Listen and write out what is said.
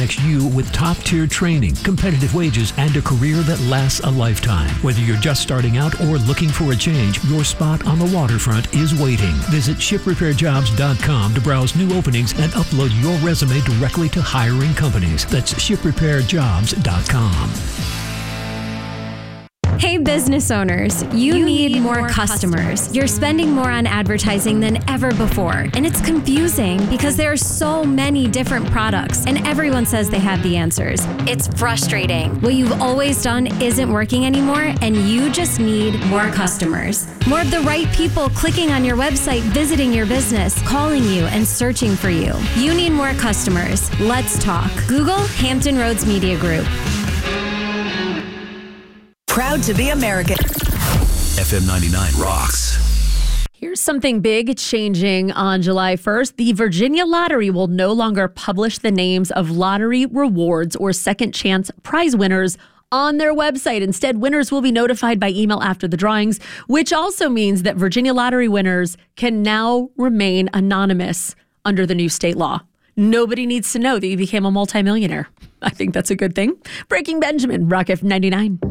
connects you with top-tier training, competitive wages, and a career that lasts a lifetime. Whether you're just starting out or looking for a change, your spot on the waterfront is waiting. Visit shiprepairjobs.com to browse new openings and upload your resume directly to hiring companies. That's shiprepairjobs.com. Hey business owners, you need more customers. You're spending more on advertising than ever before, and it's confusing because there are so many different products and everyone says they have the answers. It's frustrating. What you've always done isn't working anymore, and you just need more customers. More of the right people clicking on your website, visiting your business, calling you, and searching for you. You need more customers. Let's talk. Google Hampton Roads Media Group. Proud to be American. FM 99 rocks. Here's something big changing on July 1st. The Virginia Lottery will no longer publish the names of lottery rewards or second chance prize winners on their website. Instead, winners will be notified by email after the drawings, which also means that Virginia Lottery winners can now remain anonymous under the new state law. Nobody needs to know that you became a multimillionaire. I think that's a good thing. Breaking Benjamin, Rock FM 99.